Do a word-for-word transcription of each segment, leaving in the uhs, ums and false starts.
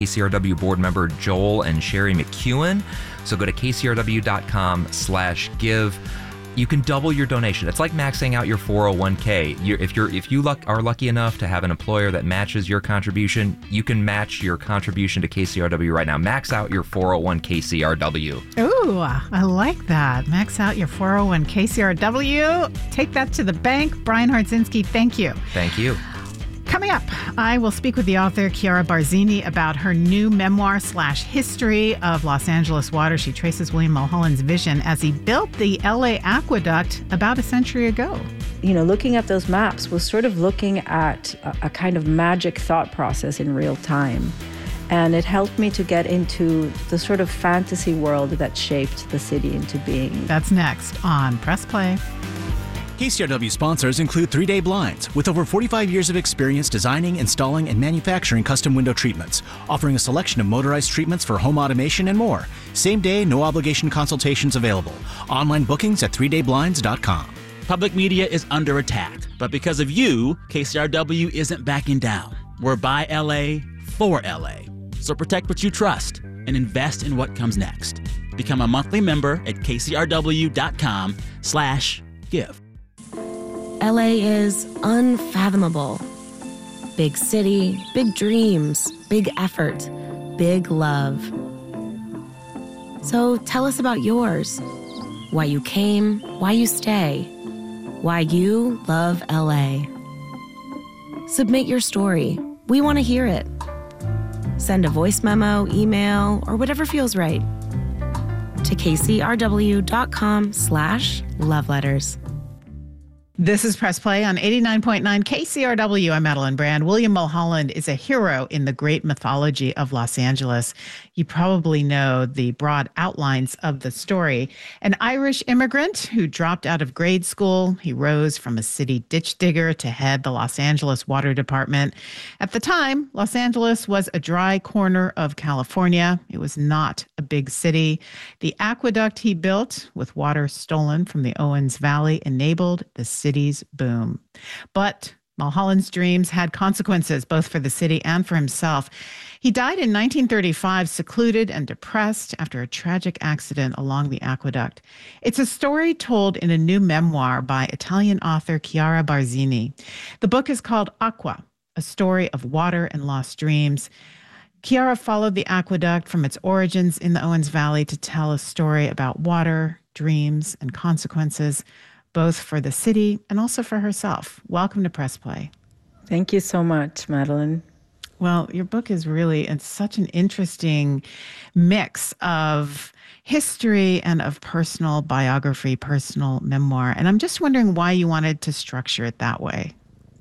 K C R W board member Joel and Sherry McEwen. So go to kcrw.com slash give. You can double your donation. It's like maxing out your four oh one k. You're, if you're if you luck, are lucky enough to have an employer that matches your contribution, you can match your contribution to K C R W right now. Max out your four oh one K C R W. Ooh, I like that. Max out your four oh one K C R W. Take that to the bank. Brian Hardzinski, thank you. Thank you. Coming up, I will speak with the author Chiara Barzini about her new memoir slash history of Los Angeles water. She traces William Mulholland's vision as he built the L A aqueduct about a century ago. You know, looking at those maps was sort of looking at a, a kind of magic thought process in real time. And it helped me to get into the sort of fantasy world that shaped the city into being. That's next on Press Play. K C R W sponsors include three day Blinds, with over forty-five years of experience designing, installing, and manufacturing custom window treatments, offering a selection of motorized treatments for home automation and more. Same day, no obligation consultations available. Online bookings at three day blinds dot com. Public media is under attack, but because of you, K C R W isn't backing down. We're by L A, for L A. So protect what you trust and invest in what comes next. Become a monthly member at kcrw.com slash give. L A is unfathomable. Big city, big dreams, big effort, big love. So tell us about yours. Why you came, why you stay, why you love L A. Submit your story. We want to hear it. Send a voice memo, email, or whatever feels right to kcrw.com slash love letters. This is Press Play on eighty-nine point nine K C R W. I'm Madeline Brand. William Mulholland is a hero in the great mythology of Los Angeles. You probably know the broad outlines of the story. An Irish immigrant who dropped out of grade school. He rose from a city ditch digger to head the Los Angeles Water Department. At the time, Los Angeles was a dry corner of California. It was not a big city. The aqueduct he built, with water stolen from the Owens Valley, enabled the city's boom. But Mulholland's dreams had consequences, both for the city and for himself. He died in nineteen thirty-five, secluded and depressed after a tragic accident along the aqueduct. It's a story told in a new memoir by Italian author Chiara Barzini. The book is called Acqua, a story of water and lost dreams. Chiara followed the aqueduct from its origins in the Owens Valley to tell a story about water, dreams, and consequences, both for the city and also for herself. Welcome to Press Play. Thank you so much, Madeline. Well, your book is really, it's such an interesting mix of history and of personal biography, personal memoir. And I'm just wondering why you wanted to structure it that way.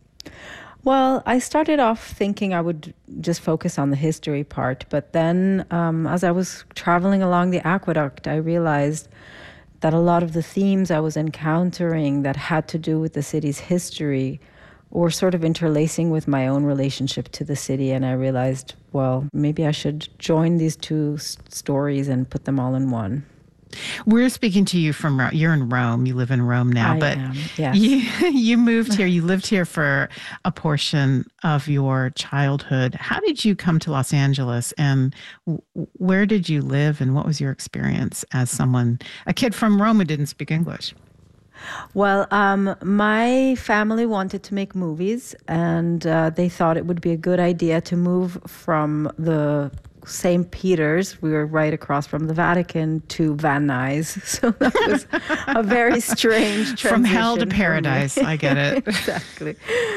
Well, I started off thinking I would just focus on the history part. But then um, as I was traveling along the aqueduct, I realized that a lot of the themes I was encountering that had to do with the city's history were sort of interlacing with my own relationship to the city. And I realized, well, maybe I should join these two s- stories and put them all in one. We're speaking to you from Rome. You're in Rome. You live in Rome now. I but am, yes. you, you moved here. You lived here for a portion of your childhood. How did you come to Los Angeles? And w- where did you live? And what was your experience as someone, a kid from Rome who didn't speak English? Well, um, my family wanted to make movies, and uh, they thought it would be a good idea to move from the Saint Peter's, we were right across from the Vatican, to Van Nuys. So that was a very strange transition. From hell to paradise, I get it. Exactly.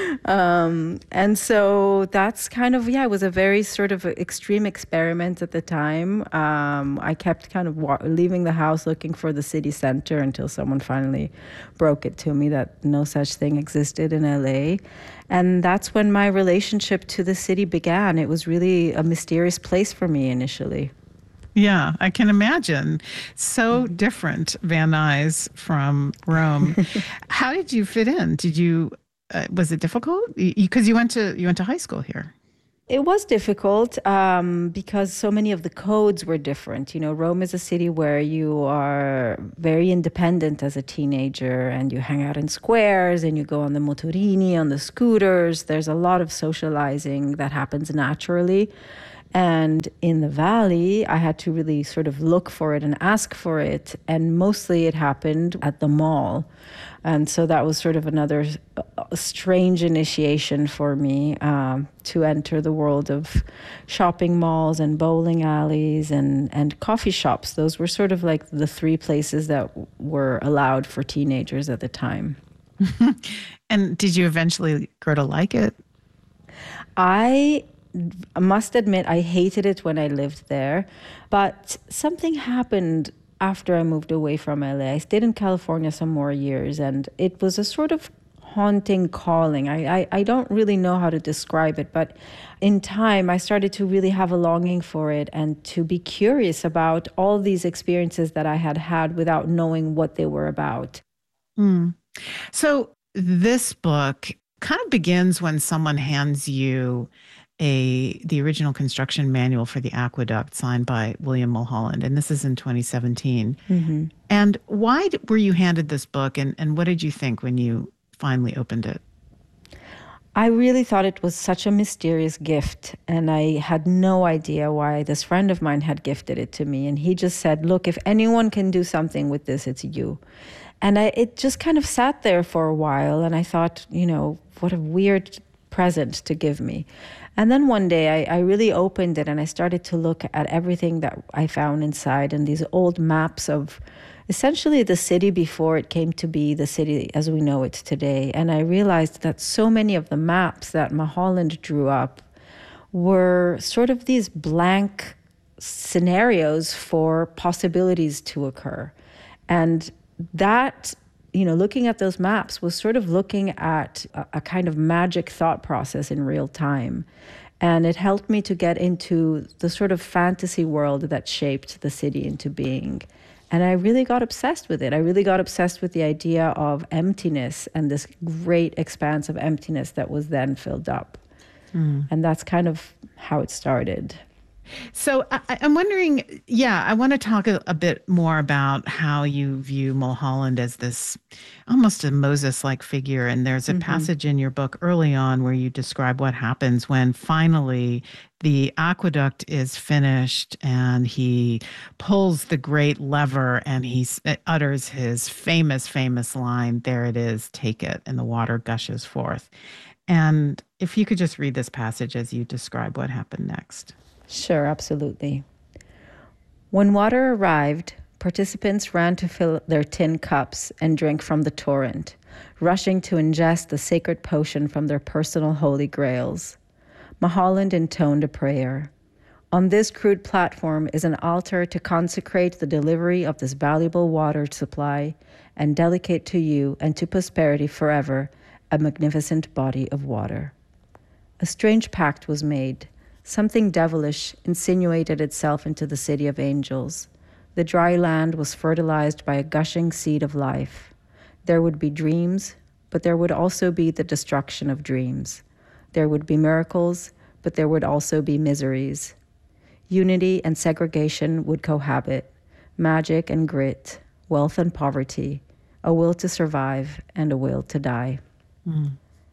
Um, and so that's kind of, yeah, it was a very sort of extreme experiment at the time. Um, I kept kind of wa- leaving the house looking for the city center until someone finally broke it to me that no such thing existed in L A. And that's when my relationship to the city began. It was really a mysterious place for me initially. Yeah, I can imagine. So different, Van Nuys from Rome. How did you fit in? Did you? Uh, was it difficult? Because you, you went to you went to high school here. It was difficult um, because so many of the codes were different. You know, Rome is a city where you are very independent as a teenager, and you hang out in squares and you go on the motorini, on the scooters. There's a lot of socializing that happens naturally. And in the valley, I had to really sort of look for it and ask for it. And mostly it happened at the mall. And so that was sort of another strange initiation for me um, to enter the world of shopping malls and bowling alleys and, and coffee shops. Those were sort of like the three places that were allowed for teenagers at the time. And did you eventually grow to like it? I must admit I hated it when I lived there, but something happened after I moved away from L A. I stayed in California some more years, and it was a sort of haunting calling. I, I, I don't really know how to describe it, but in time I started to really have a longing for it and to be curious about all these experiences that I had had without knowing what they were about. Mm. So this book kind of begins when someone hands you a the original construction manual for the aqueduct signed by William Mulholland, and this is in twenty seventeen. Mm-hmm. And why were you handed this book, and, and what did you think when you finally opened it? I really thought it was such a mysterious gift, and I had no idea why this friend of mine had gifted it to me. And he just said, look, if anyone can do something with this, it's you. And I, it just kind of sat there for a while, and I thought, you know, what a weird present to give me. And then one day I, I really opened it and I started to look at everything that I found inside, and these old maps of essentially the city before it came to be the city as we know it today. And I realized that so many of the maps that Mulholland drew up were sort of these blank scenarios for possibilities to occur. And that, you know, looking at those maps was sort of looking at a, a kind of magic thought process in real time. And it helped me to get into the sort of fantasy world that shaped the city into being. And I really got obsessed with it. I really got obsessed with the idea of emptiness and this great expanse of emptiness that was then filled up. Mm. And that's kind of how it started. So I, I'm wondering, yeah, I want to talk a, a bit more about how you view Mulholland as this almost a Moses-like figure. And there's a mm-hmm. passage in your book early on where you describe what happens when finally the aqueduct is finished and he pulls the great lever and he utters his famous, famous line, "There it is, take it," and the water gushes forth. And if you could just read this passage as you describe what happened next. Sure, absolutely. When water arrived, participants ran to fill their tin cups and drink from the torrent, rushing to ingest the sacred potion from their personal holy grails. Mulholland intoned a prayer. On this crude platform is an altar to consecrate the delivery of this valuable water supply and dedicate to you and to posterity forever a magnificent body of water. A strange pact was made. Something devilish insinuated itself into the city of angels. The dry land was fertilized by a gushing seed of life. There would be dreams, but there would also be the destruction of dreams. There would be miracles, but there would also be miseries. Unity and segregation would cohabit, magic and grit, wealth and poverty, a will to survive and a will to die. Mm.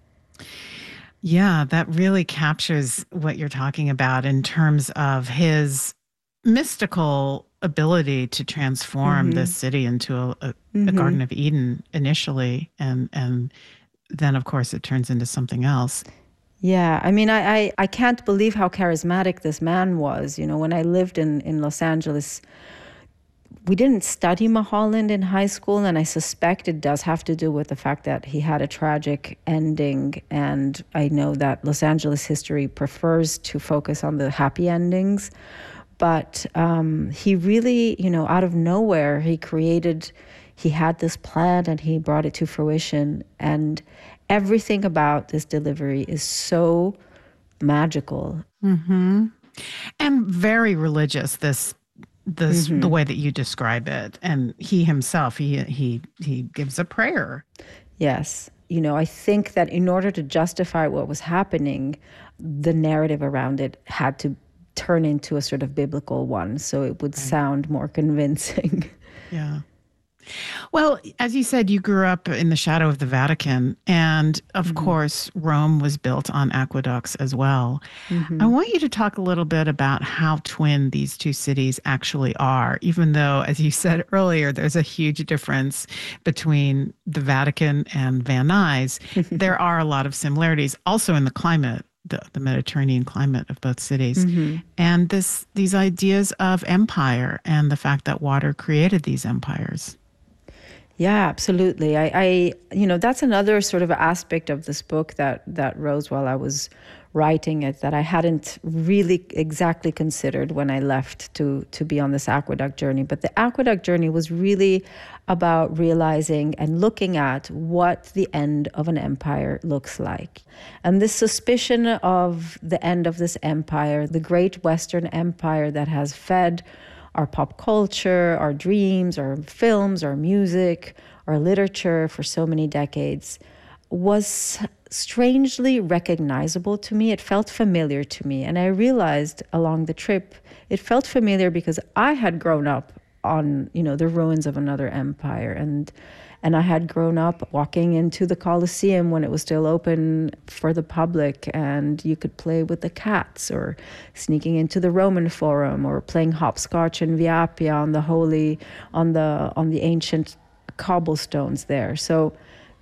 Yeah, that really captures what you're talking about in terms of his mystical ability to transform mm-hmm. this city into a, a, mm-hmm. a Garden of Eden initially, and and then, of course, it turns into something else. Yeah, I mean, I, I, I can't believe how charismatic this man was. You know, when I lived in, in Los Angeles, we didn't study Mulholland in high school, and I suspect it does have to do with the fact that he had a tragic ending. And I know that Los Angeles history prefers to focus on the happy endings. But um, he really, you know, out of nowhere, he created, he had this plan and he brought it to fruition. And everything about this delivery is so magical. Mm-hmm. And very religious, this This mm-hmm. the way that you describe it. And he himself, he he he gives a prayer. Yes. You know, I think that in order to justify what was happening, the narrative around it had to turn into a sort of biblical one, so it would right. sound more convincing. Yeah. Well, as you said, you grew up in the shadow of the Vatican. And of mm-hmm. course, Rome was built on aqueducts as well. Mm-hmm. I want you to talk a little bit about how twin these two cities actually are, even though, as you said earlier, there's a huge difference between the Vatican and Van Nuys. There are a lot of similarities also in the climate. The, the Mediterranean climate of both cities, mm-hmm. and this these ideas of empire and the fact that water created these empires. Yeah, absolutely. I, I, you know, that's another sort of aspect of this book that that rose while I was writing it that I hadn't really exactly considered when I left to to be on this aqueduct journey. But the aqueduct journey was really about realizing and looking at what the end of an empire looks like. And this suspicion of the end of this empire, the great Western empire that has fed our pop culture, our dreams, our films, our music, our literature for so many decades, was strangely recognizable to me. It felt familiar to me. And I realized along the trip, it felt familiar because I had grown up on, you know, the ruins of another empire. And and I had grown up walking into the Colosseum when it was still open for the public, and you could play with the cats, or sneaking into the Roman Forum, or playing hopscotch in Via Appia on the holy, on the on the ancient cobblestones there. So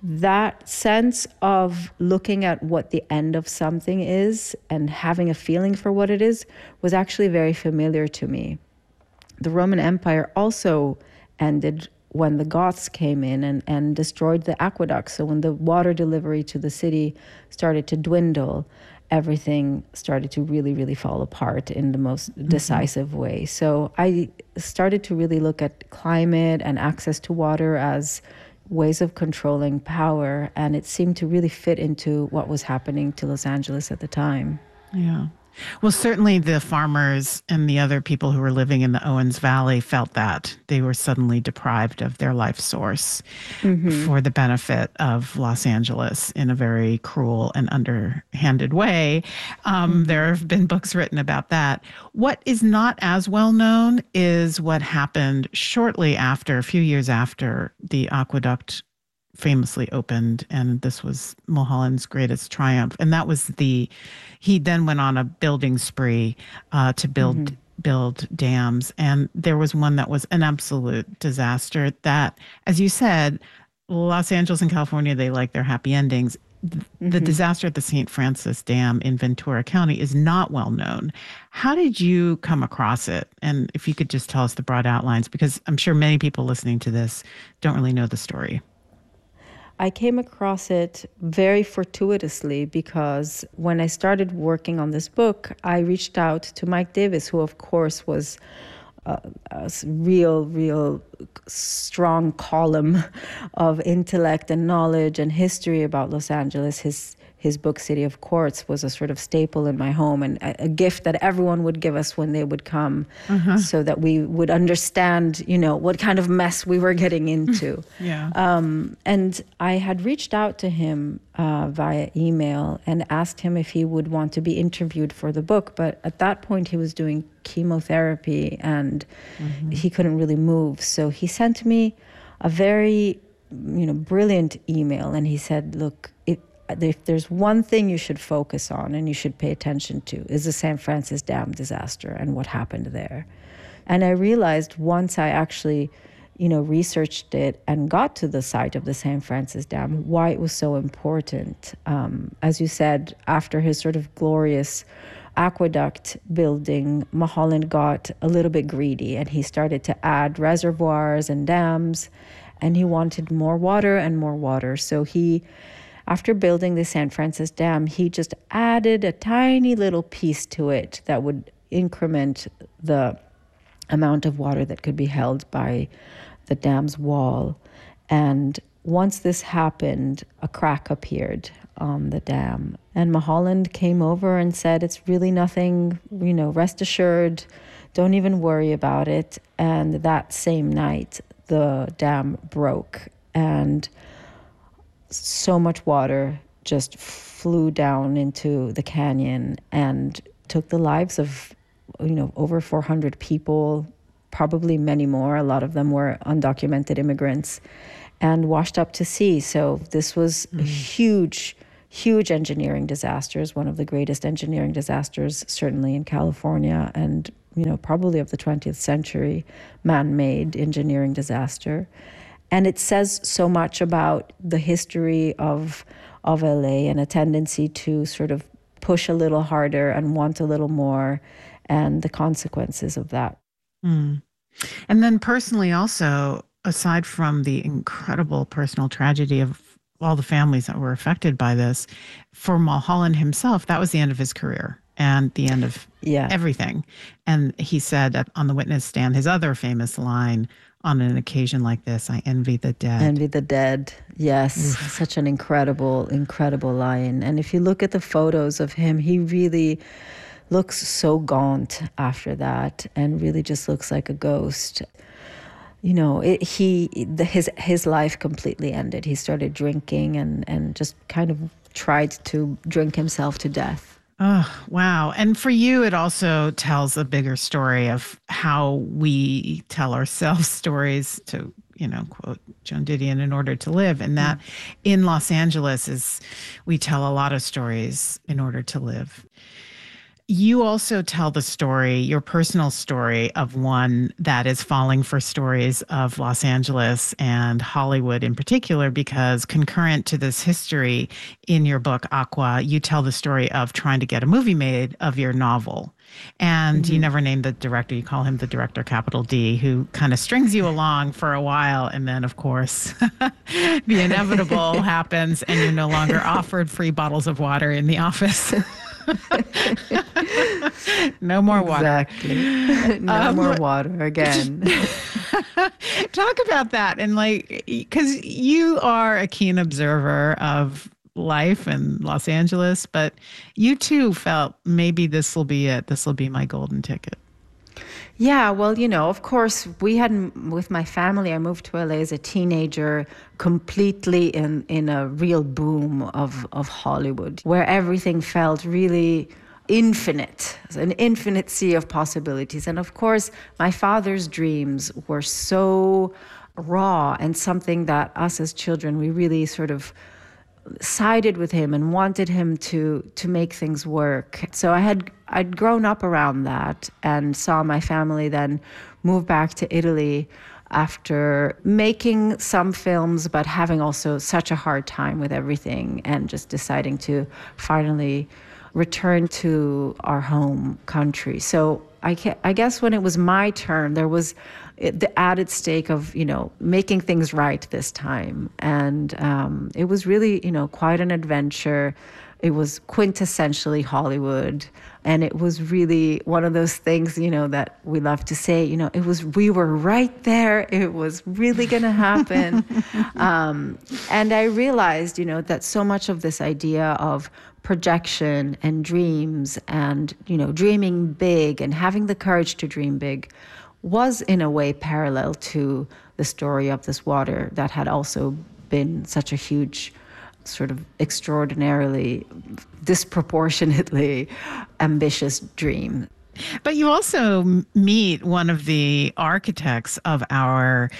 that sense of looking at what the end of something is and having a feeling for what it is was actually very familiar to me. The Roman Empire also ended when the Goths came in and, and destroyed the aqueducts. So when the water delivery to the city started to dwindle, everything started to really, really fall apart in the most mm-hmm. decisive way. So I started to really look at climate and access to water as ways of controlling power, and it seemed to really fit into what was happening to Los Angeles at the time. Yeah. Well, certainly the farmers and the other people who were living in the Owens Valley felt that they were suddenly deprived of their life source mm-hmm. for the benefit of Los Angeles in a very cruel and underhanded way. Um, mm-hmm. There have been books written about that. What is not as well known is what happened shortly after, a few years after the aqueduct famously opened, and this was Mulholland's greatest triumph. And that was the, he then went on a building spree uh, to build mm-hmm. build dams. And there was one that was an absolute disaster that, as you said, Los Angeles and California, they like their happy endings. Mm-hmm. The disaster at the Saint Francis Dam in Ventura County is not well known. How did you come across it? And if you could just tell us the broad outlines, because I'm sure many people listening to this don't really know the story. I came across it very fortuitously because when I started working on this book, I reached out to Mike Davis, who of course was a, a real, real strong column of intellect and knowledge and history about Los Angeles. His His book, City of Quartz, was a sort of staple in my home, and a, a gift that everyone would give us when they would come uh-huh. so that we would understand, you know, what kind of mess we were getting into. yeah. Um, and I had reached out to him uh, via email and asked him if he would want to be interviewed for the book. But at that point, he was doing chemotherapy and mm-hmm. he couldn't really move. So he sent me a very, you know, brilliant email, and he said, look, it, if there's one thing you should focus on and you should pay attention to is the Saint Francis Dam disaster and what happened there. And I realized once I actually, you know, researched it and got to the site of the Saint Francis Dam, why it was so important. Um, as you said, after his sort of glorious aqueduct building, Mulholland got a little bit greedy and he started to add reservoirs and dams, and he wanted more water and more water. So he After building the Saint Francis Dam, he just added a tiny little piece to it that would increment the amount of water that could be held by the dam's wall. And once this happened, a crack appeared on the dam. And Mulholland came over and said, it's really nothing, you know, rest assured, don't even worry about it. And that same night, the dam broke, and so much water just flew down into the canyon and took the lives of, you know, over four hundred people, probably many more. A lot of them were undocumented immigrants and washed up to sea. So this was mm. a huge, huge engineering disasters, one of the greatest engineering disasters, certainly in California, and, you know, probably of the twentieth century, man-made engineering disaster. And it says so much about the history of of L A and a tendency to sort of push a little harder and want a little more, and the consequences of that. Mm. And then personally also, aside from the incredible personal tragedy of all the families that were affected by this, for Mulholland himself, that was the end of his career and the end of yeah. everything. And he said that on the witness stand, his other famous line, on an occasion like this, I envy the dead. Envy the dead. Yes. Oof. Such an incredible, incredible line. And if you look at the photos of him, he really looks so gaunt after that and really just looks like a ghost. You know, it, he the, his his life completely ended. He started drinking and, and just kind of tried to drink himself to death. Oh, wow. And for you, it also tells a bigger story of how we tell ourselves stories, to, you know, quote Joan Didion, in order to live. And that mm. in Los Angeles is, we tell a lot of stories in order to live. You also tell the story, your personal story, of one that is falling for stories of Los Angeles and Hollywood in particular, because concurrent to this history in your book, Aqua, you tell the story of trying to get a movie made of your novel. And mm-hmm. you never name the director. You call him the director, capital D, who kind of strings you along for a while. And then, of course, the inevitable happens and you're no longer offered free bottles of water in the office. No more water. Exactly. No um, more water again. Talk about that. And like, because you are a keen observer of life in Los Angeles, but you too felt maybe this will be it. This will be my golden ticket. Yeah, well, you know, of course, we had, with my family, I moved to L A as a teenager, completely in, in a real boom of, of Hollywood, where everything felt really infinite, an infinite sea of possibilities. And of course, my father's dreams were so raw and something that us as children, we really sort of sided with him and wanted him to to make things work. So I had I'd grown up around that and saw my family then move back to Italy after making some films, but having also such a hard time with everything, and just deciding to finally return to our home country. So I, ca- I guess when it was my turn, there was the added stake of, you know, making things right this time. And um, it was really, you know, quite an adventure. It was quintessentially Hollywood. And it was really one of those things, you know, that we love to say, you know, it was, we were right there. It was really going to happen. um, and I realized, you know, that so much of this idea of projection and dreams and, you know, dreaming big and having the courage to dream big was in a way parallel to the story of this water that had also been such a huge, sort of extraordinarily, disproportionately ambitious dream. But you also meet one of the architects of our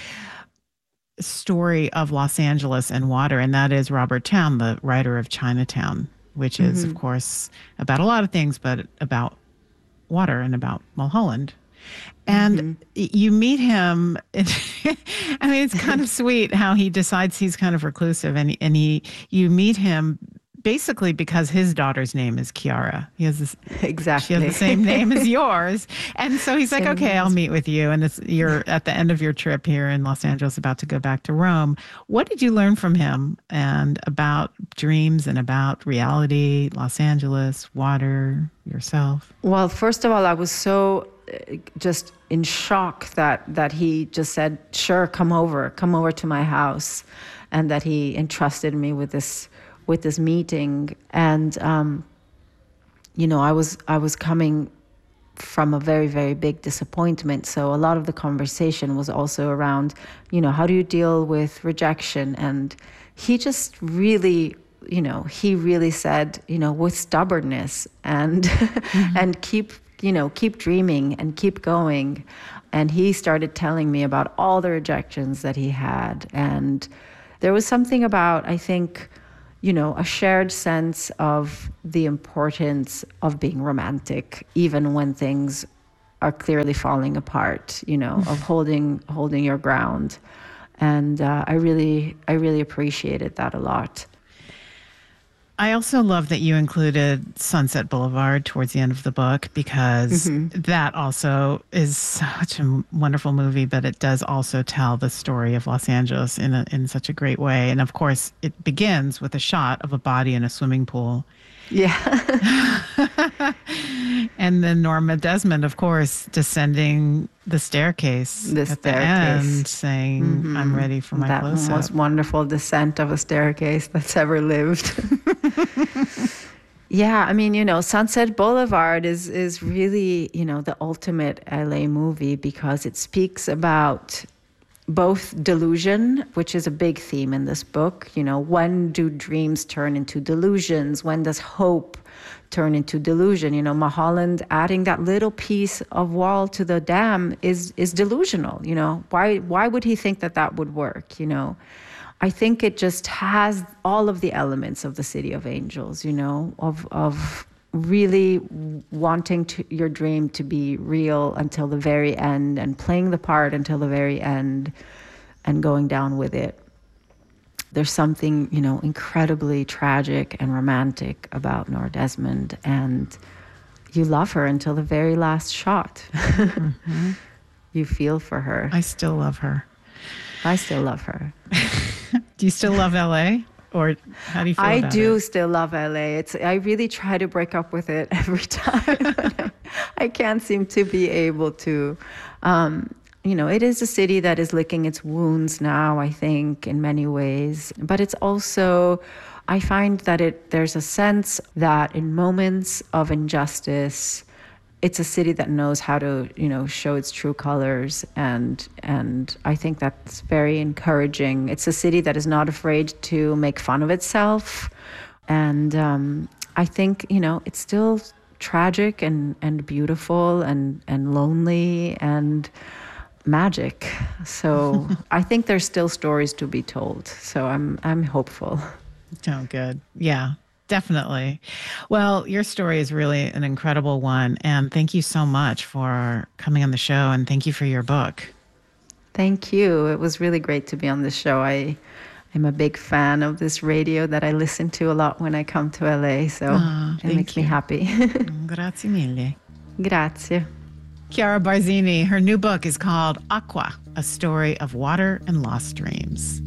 story of Los Angeles and water, and that is Robert Towne, the writer of Chinatown, which is, mm-hmm. of course, about a lot of things, but about water and about Mulholland. And mm-hmm. you meet him. I mean, it's kind of sweet how he decides he's kind of reclusive, and and he you meet him basically because his daughter's name is Chiara. He has this exactly. She has the same name as yours, and so he's same like, okay, I'll meet with you. And it's you're at the end of your trip here in Los Angeles, about to go back to Rome. What did you learn from him and about dreams and about reality, Los Angeles, water, yourself? Well, first of all, I was so just in shock that that he just said, sure, come over, come over to my house, and that he entrusted me with this with this meeting. And um, you know, I was I was coming from a very, very big disappointment. So a lot of the conversation was also around, you know, how do you deal with rejection? And he just really, you know, he really said, you know, with stubbornness and mm-hmm. and keep you know, keep dreaming and keep going. And he started telling me about all the rejections that he had. And there was something about, I think, you know, a shared sense of the importance of being romantic, even when things are clearly falling apart, you know, of holding holding your ground. And uh, I really, I really appreciated that a lot. I also love that you included Sunset Boulevard towards the end of the book, because mm-hmm. that also is such a wonderful movie, but it does also tell the story of Los Angeles in a, in such a great way. And of course, it begins with a shot of a body in a swimming pool. Yeah. And then Norma Desmond, of course, descending the staircase the at staircase. the end, saying, mm-hmm. I'm ready for my that close-up. That most wonderful descent of a staircase that's ever lived. Yeah, I mean, you know, Sunset Boulevard is is really, you know, the ultimate L A movie, because it speaks about both delusion, which is a big theme in this book. You know, when do dreams turn into delusions? When does hope turn into delusion? You know, Mulholland adding that little piece of wall to the dam is is delusional. You know, why why would he think that that would work? You know, I think it just has all of the elements of the City of Angels. You know, of of really wanting to, your dream to be real until the very end, and playing the part until the very end, and going down with it. There's something, you know, incredibly tragic and romantic about Norma Desmond, and you love her until the very last shot. Mm-hmm. You feel for her. I still love her. I still love her. Do you still love L A? Or how do you feel I about do it? still love L A. It's I really try to break up with it every time. I, I can't seem to be able to. Um, you know, it is a city that is licking its wounds now, I think, in many ways. But it's also, I find that it there's a sense that in moments of injustice, it's a city that knows how to, you know, show its true colors, and and I think that's very encouraging. It's a city that is not afraid to make fun of itself, and um, I think, you know, it's still tragic and, and beautiful and, and lonely and magic. So I think there's still stories to be told. So I'm I'm hopeful. Oh, good. Yeah. Definitely. Well, your story is really an incredible one. And thank you so much for coming on the show. And thank you for your book. Thank you. It was really great to be on the show. I am a big fan of this radio that I listen to a lot when I come to L A. So oh, it makes you. me happy. Grazie mille. Grazie. Chiara Barzini, her new book is called Aqua, A Story of Water and Lost Dreams.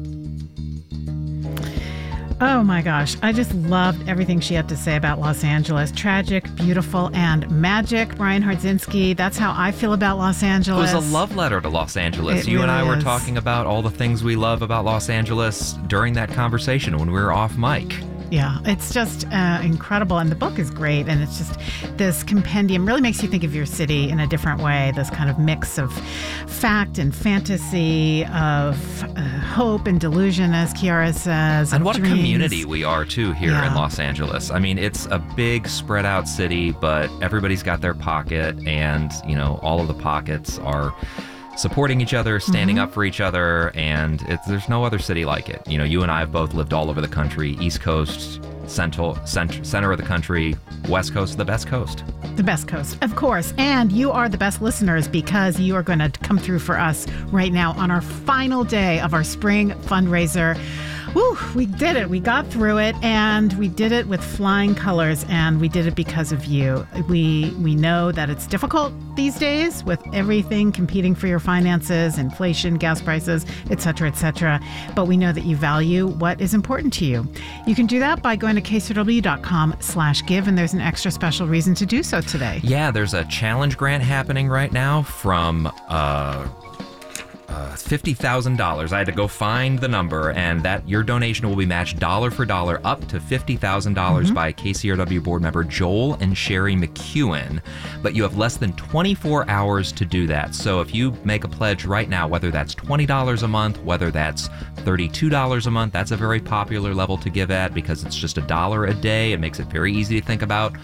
Oh my gosh, I just loved everything she had to say about Los Angeles. Tragic, beautiful, and magic. Brian Hardzinski, that's how I feel about Los Angeles. It was a love letter to Los Angeles. It you really and I were is. talking about all the things we love about Los Angeles during that conversation when we were off mic. Yeah, it's just uh, incredible. And the book is great. And it's just this compendium really makes you think of your city in a different way. This kind of mix of fact and fantasy, of uh, hope and delusion, as Chiara says. And what dreams. a community we are, too, here yeah. in Los Angeles. I mean, it's a big, spread out city, but everybody's got their pocket. And, you know, all of the pockets are supporting each other, standing mm-hmm. up for each other, and it's, there's no other city like it. You know, you and I have both lived all over the country, East Coast, central, cent- center of the country, West Coast, the best coast. The best coast, of course. And you are the best listeners because you are going to come through for us right now on our final day of our spring fundraiser. Woo, we did it. We got through it, and we did it with flying colors, and we did it because of you. We we know that it's difficult these days with everything competing for your finances, inflation, gas prices, et cetera, et cetera. But we know that you value what is important to you. You can do that by going to K C R W dot com slash give, and there's an extra special reason to do so today. Yeah, there's a challenge grant happening right now from uh Uh, fifty thousand dollars. I had to go find the number, and that your donation will be matched dollar for dollar up to fifty thousand dollars mm-hmm. by K C R W board member Joel and Sherry McEwen. But you have less than twenty-four hours to do that. So if you make a pledge right now, whether that's twenty dollars a month, whether that's thirty-two dollars a month, that's a very popular level to give at because it's just a dollar a day. It makes it very easy to think about.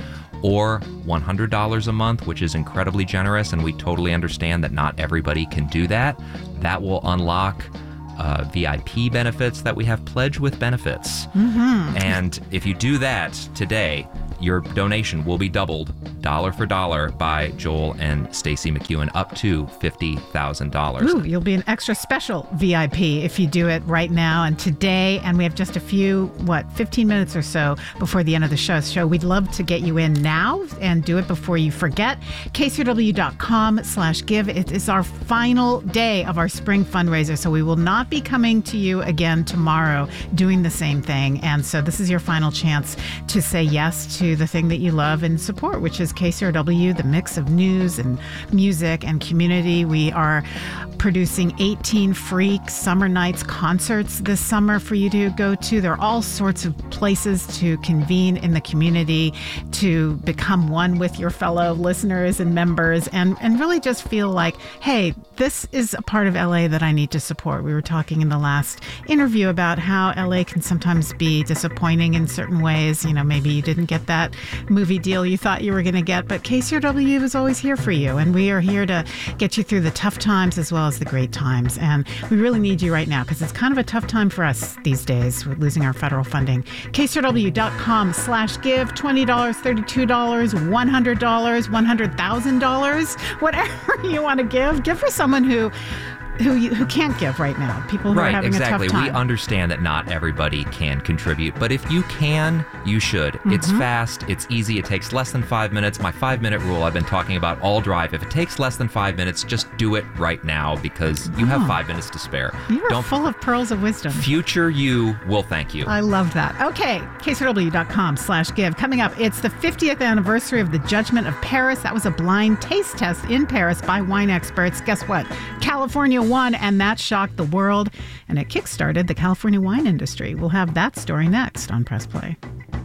or one hundred dollars a month, which is incredibly generous, and we totally understand that not everybody can do that. That will unlock uh, V I P benefits that we have Pledge with benefits. Mm-hmm. And if you do that today, your donation will be doubled dollar for dollar by Joel and Stacey McEwen, up to fifty thousand dollars. Ooh, you'll be an extra special V I P if you do it right now and today. And we have just a few, what, fifteen minutes or so before the end of the show. So we'd love to get you in now and do it before you forget. K C R W dot com slash give. It is our final day of our spring fundraiser. So we will not be coming to you again tomorrow doing the same thing. And so this is your final chance to say yes to the thing that you love and support, which is K C R W, the mix of news and music and community. We are producing eighteen free Summer Nights concerts this summer for you to go to. There are all sorts of places to convene in the community, to become one with your fellow listeners and members, and, and really just feel like, hey, this is a part of L A that I need to support. We were talking in the last interview about how L A can sometimes be disappointing in certain ways. You know, maybe you didn't get that movie deal you thought you were going to get, but K C R W is always here for you, and we are here to get you through the tough times as well as the great times. And we really need you right now because it's kind of a tough time for us these days with losing our federal funding. K C R W dot com slash give, twenty dollars, thirty-two dollars, one hundred dollars, one hundred thousand dollars, whatever you want to give. Give for someone who who you, who can't give right now, people who right, are having exactly. a tough time. We understand that not everybody can contribute, but if you can, you should. Mm-hmm. It's fast, it's easy, it takes less than five minutes. My five-minute rule I've been talking about all drive. If it takes less than five minutes, just do it right now because you oh. have five minutes to spare. You are Don't, full of pearls of wisdom. Future you will thank you. I love that. Okay, K C R W dot com slash give. Coming up, it's the fiftieth anniversary of the Judgment of Paris. That was a blind taste test in Paris by wine experts. Guess what? California won, and that shocked the world, and it kickstarted the California wine industry. We'll have that story next on Press Play.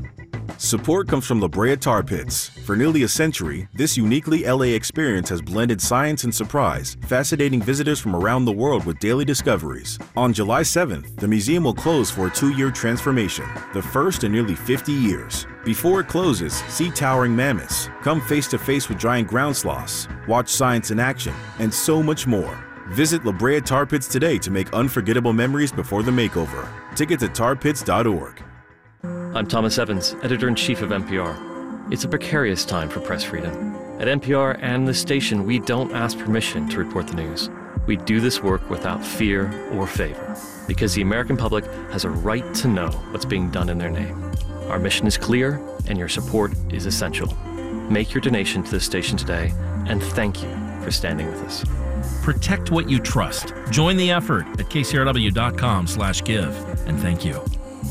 Support comes from La Brea Tar Pits. For nearly a century, this uniquely L A experience has blended science and surprise, fascinating visitors from around the world with daily discoveries. On July seventh, the museum will close for a two-year transformation, the first in nearly fifty years. Before it closes, see towering mammoths, come face-to-face with giant ground sloths, watch science in action, and so much more. Visit La Brea Tar Pits today to make unforgettable memories before the makeover. Tickets at tar pits dot org. I'm Thomas Evans, Editor-in-Chief of N P R. It's a precarious time for press freedom. At N P R and the station, we don't ask permission to report the news. We do this work without fear or favor, because the American public has a right to know what's being done in their name. Our mission is clear, and your support is essential. Make your donation to this station today, and thank you for standing with us. Protect what you trust. Join the effort at K C R W dot com slash give, and thank you.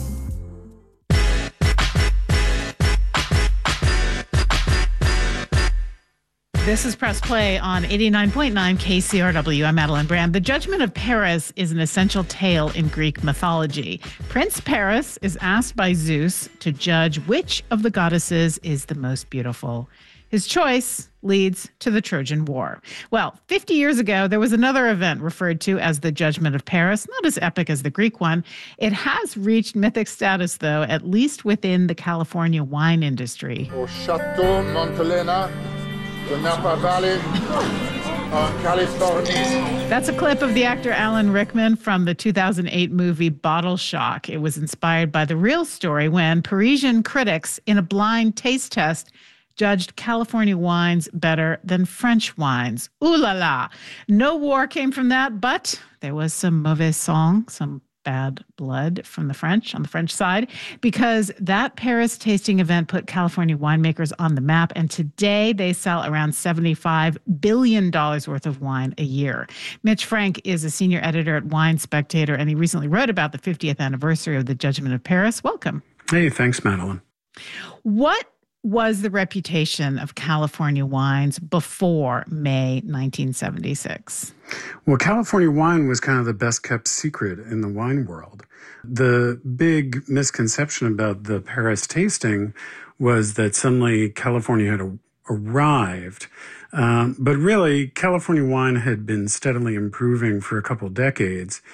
This is Press Play on eighty-nine point nine K C R W. I'm Madeline Brand. The Judgment of Paris is an essential tale in Greek mythology. Prince Paris is asked by Zeus to judge which of the goddesses is the most beautiful. His choice leads to the Trojan War. Well, fifty years ago, there was another event referred to as the Judgment of Paris, not as epic as the Greek one. It has reached mythic status, though, at least within the California wine industry. Au Chateau Montelena, the Napa Valley, uh, California. That's a clip of the actor Alan Rickman from the two thousand eight movie Bottle Shock. It was inspired by the real story when Parisian critics, in a blind taste test, judged California wines better than French wines. Ooh la la. No war came from that, but there was some mauvais sang, some bad blood from the French, on the French side, because that Paris tasting event put California winemakers on the map, and today they sell around seventy-five billion dollars worth of wine a year. Mitch Frank is a senior editor at Wine Spectator, and he recently wrote about the fiftieth anniversary of the Judgment of Paris. Welcome. Hey, thanks, Madeline. What was the reputation of California wines before May nineteen seventy-six? Well, California wine was kind of the best kept secret in the wine world. The big misconception about the Paris tasting was that suddenly California had a, arrived. Um, but really, California wine had been steadily improving for a couple decades.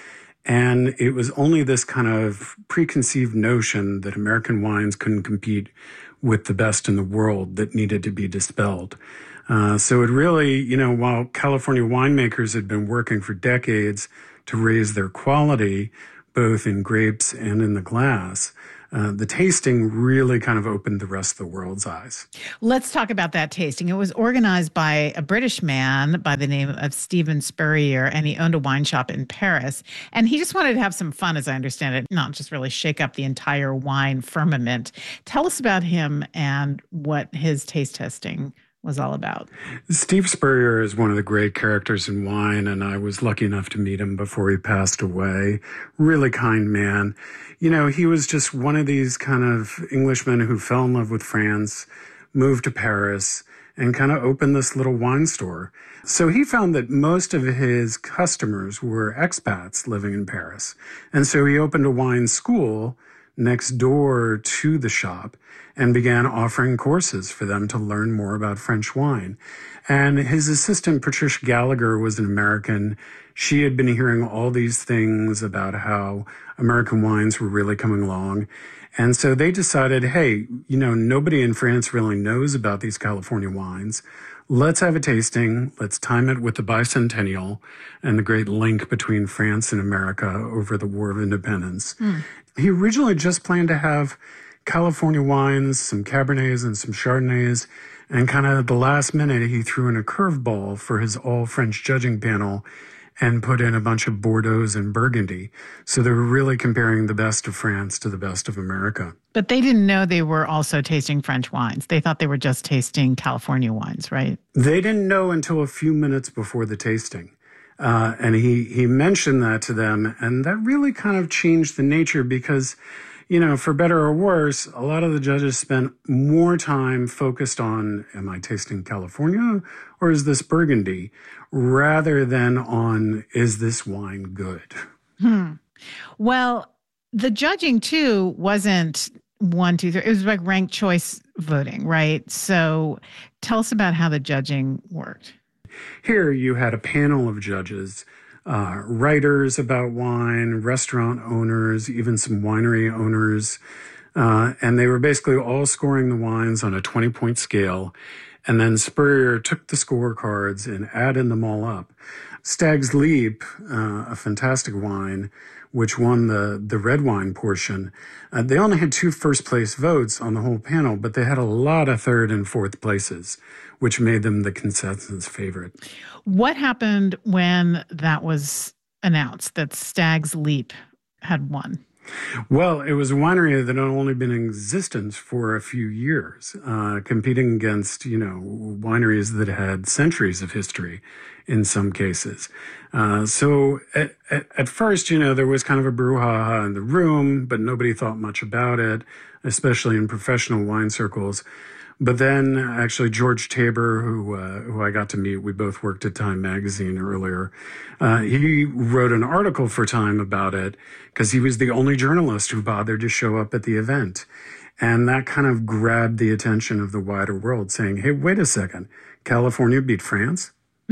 And it was only this kind of preconceived notion that American wines couldn't compete with the best in the world that needed to be dispelled. Uh, so it really, you know, while California winemakers had been working for decades to raise their quality, both in grapes and in the glass, uh, the tasting really kind of opened the rest of the world's eyes. Let's talk about that tasting. It was organized by a British man by the name of Stephen Spurrier, and he owned a wine shop in Paris. And he just wanted to have some fun, as I understand it, not just really shake up the entire wine firmament. Tell us about him and what his taste testing was all about. Steve Spurrier is one of the great characters in wine, and I was lucky enough to meet him before he passed away. Really kind man. You know, he was just one of these kind of Englishmen who fell in love with France, moved to Paris, and kind of opened this little wine store. So he found that most of his customers were expats living in Paris. And so he opened a wine school next door to the shop and began offering courses for them to learn more about French wine. And his assistant, Patricia Gallagher, was an American. She had been hearing all these things about how American wines were really coming along. And so they decided, hey, you know, nobody in France really knows about these California wines. Let's have a tasting. Let's time it with the bicentennial and the great link between France and America over the War of Independence. Mm. He originally just planned to have California wines, some Cabernets and some Chardonnays, and kind of at the last minute, he threw in a curveball for his all-French judging panel and put in a bunch of Bordeaux's and Burgundy. So they were really comparing the best of France to the best of America. But they didn't know they were also tasting French wines. They thought they were just tasting California wines, right? They didn't know until a few minutes before the tasting. Uh, and he, he mentioned that to them, and that really kind of changed the nature because, you know, for better or worse, a lot of the judges spent more time focused on, am I tasting California or is this Burgundy, rather than on, is this wine good? Hmm. Well, the judging, too, wasn't one, two, three. It was like ranked choice voting, right? So tell us about how the judging worked. Here you had a panel of judges, uh, writers about wine, restaurant owners, even some winery owners, uh, and they were basically all scoring the wines on a twenty-point scale. And then Spurrier took the scorecards and added them all up. Stag's Leap, uh, a fantastic wine, which won the, the red wine portion, uh, they only had two first-place votes on the whole panel, but they had a lot of third and fourth places, which made them the consensus favorite. What happened when that was announced, that Stag's Leap had won? Well, it was a winery that had only been in existence for a few years, uh, competing against, you know, wineries that had centuries of history in some cases. Uh, so at, at, at first, you know, there was kind of a brouhaha in the room, but nobody thought much about it, especially in professional wine circles. But then actually George Tabor, who uh, who I got to meet, we both worked at Time Magazine earlier, uh, he wrote an article for Time about it because he was the only journalist who bothered to show up at the event. And that kind of grabbed the attention of the wider world, saying, hey, wait a second, California beat France?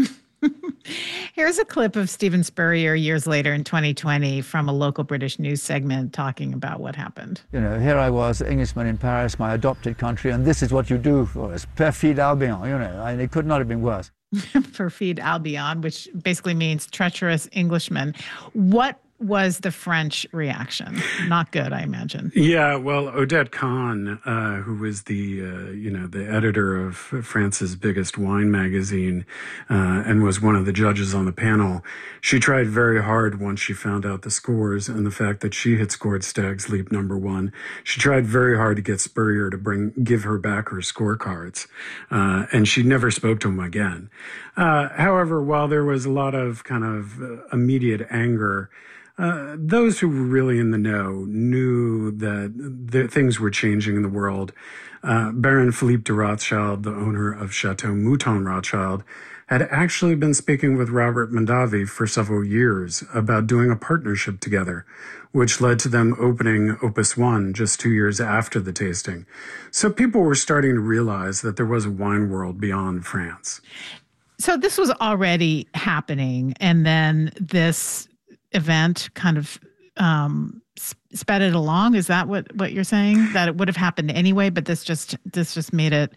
Here's a clip of Stephen Spurrier years later in twenty twenty from a local British news segment talking about what happened. You know, here I was, an Englishman in Paris, my adopted country, and this is what you do for us. Perfide Albion, you know, and it could not have been worse. Perfide Albion, which basically means treacherous Englishman. What was the French reaction? Not good, I imagine. Yeah, well, Odette Kahn, uh, who was the, uh, you know, the editor of France's biggest wine magazine uh, and was one of the judges on the panel, she tried very hard once she found out the scores and the fact that she had scored Stag's Leap number one. She tried very hard to get Spurrier to bring give her back her scorecards, uh, and she never spoke to him again. Uh, however, while there was a lot of kind of uh, immediate anger, Uh, those who were really in the know knew that the, things were changing in the world. Uh, Baron Philippe de Rothschild, the owner of Chateau Mouton Rothschild, had actually been speaking with Robert Mondavi for several years about doing a partnership together, which led to them opening Opus One just two years after the tasting. So people were starting to realize that there was a wine world beyond France. So this was already happening, and then this event kind of um, sped it along? Is that what, what you're saying? That it would have happened anyway, but this just this just made it,